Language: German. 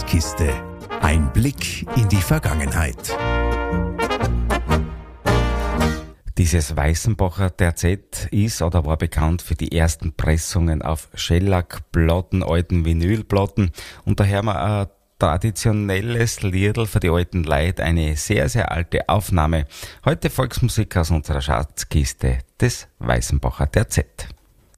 Schatzkiste. Ein Blick in die Vergangenheit. Dieses Weißenbacher Terzett ist oder war bekannt für die ersten Pressungen auf Schellackplatten, alten Vinylplatten. Und daher haben wir ein traditionelles Liedl für die alten Leute, eine sehr, sehr alte Aufnahme. Heute Volksmusik aus unserer Schatzkiste des Weißenbacher Terzett.